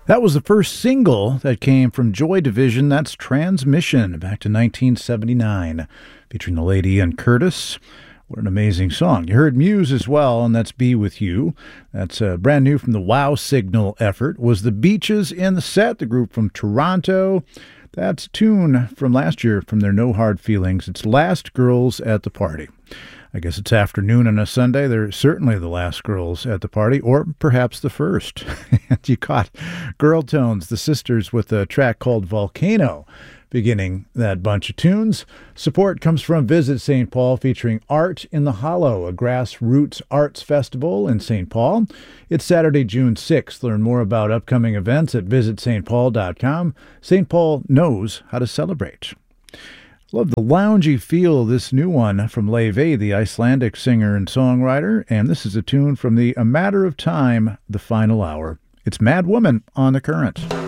That was the first single that came from Joy Division. That's Transmission, back to 1979, featuring the lady Ian Curtis. What an amazing song. You heard Muse as well, and that's Be With You. That's brand new from the Wow Signal effort. Was the Beaches in the set, the group from Toronto. That's a tune from last year from their No Hard Feelings. It's Last Girls at the Party. I guess it's afternoon on a Sunday. They're certainly the last girls at the party, or perhaps the first. And you caught Girl Tones, the sisters, with a track called Volcano, beginning that bunch of tunes. Support comes from Visit St. Paul, featuring Art in the Hollow, a grassroots arts festival in St. Paul. It's Saturday, June 6th. Learn more about upcoming events at visitstpaul.com. St. Paul knows how to celebrate. Love the loungy feel of this new one from Leve, the Icelandic singer and songwriter, and this is a tune from the A Matter of Time, The Final Hour. It's Mad Woman on The Current.